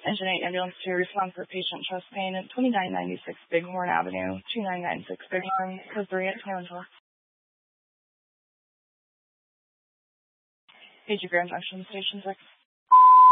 Engine 8 ambulance to respond for patient chest pain at 2996 Bighorn Avenue, 2996 Bighorn, code 3 at 2112. Page of Grand Junction, Station 6.